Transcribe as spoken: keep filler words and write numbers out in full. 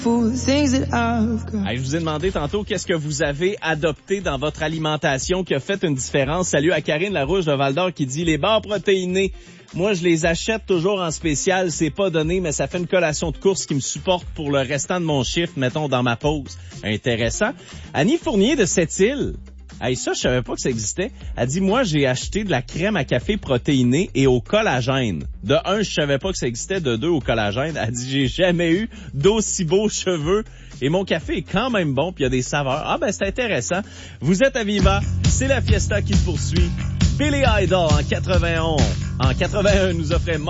Hey, je vous ai demandé tantôt qu'est-ce que vous avez adopté dans votre alimentation qui a fait une différence. Salut à Karine Larouche de Val-d'Or qui dit les barres protéinées. Moi, je les achète toujours en spécial. C'est pas donné, mais ça fait une collation de course qui me supporte pour le restant de mon chiffre, mettons, dans ma pause. Intéressant. Annie Fournier de Sept-Îles. Hey, ça, je savais pas que ça existait. Elle dit, moi, j'ai acheté de la crème à café protéinée et au collagène. De un, je savais pas que ça existait. De deux, au collagène. Elle dit, j'ai jamais eu d'aussi beaux cheveux. Et mon café est quand même bon, puis il y a des saveurs. Ah, ben, c'est intéressant. Vous êtes à Viva. C'est la fiesta qui se poursuit. Billy Idol en quatre-vingt-onze. En quatre-vingt-un, nous offrait